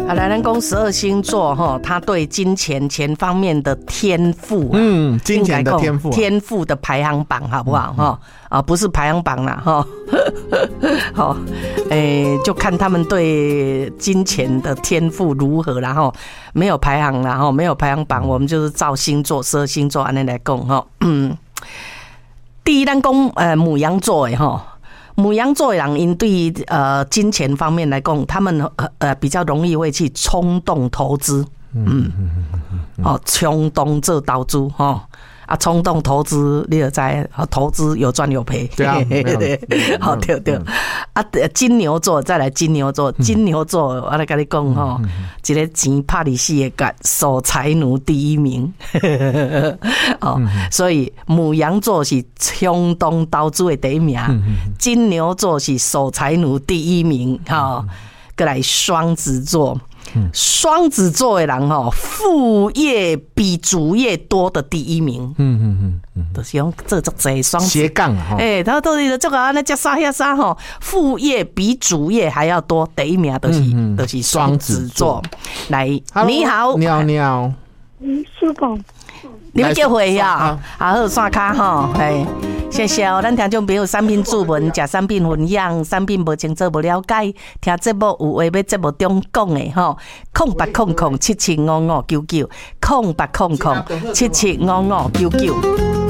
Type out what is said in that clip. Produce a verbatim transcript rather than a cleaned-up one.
啊，来咱讲十二星座哈，他对金钱钱方面的天赋， 嗯，金钱的天赋， 天赋的排行榜好不好哈？啊，不是排行榜啦哈，好，诶，就看他们对金钱的天赋如何，然后没有排行啦哈，没有排行榜，我们就是照星座十二星座按那来讲哈。嗯，第一咱讲呃牡羊座的哈。牡羊座的人，因对呃金钱方面来讲，他们呃比较容易会去冲动投资，嗯，哦，冲动做投资哈，啊，冲动投资你就知，投资有赚有赔， 对啊， 好对对，啊，金牛座再来金牛座，金牛座我来跟你讲哈，一个钱拍利息的干，守财奴第一名，哦，所以牡羊座是冲动投资的第一名，金牛座是守财奴第一名，哈，再来双子座。双子座的人吼，副业比主业多的第一名。嗯嗯嗯嗯，就是用这这这双斜杠哈。 哎，他都是这个啊，那叫啥呀啥吼，副业比主业还要多，第一名都是都是双子座。来，你好， 你好，你好， 嗯，叔公， 你们叫回呀？好，刷卡哈，哎。谢谢哦，咱听众朋友产品注文，食产品分享，产品无清楚无了解，听节目有话要节目中讲的吼，空八空空七七五五九九，空八空空七七五五九九。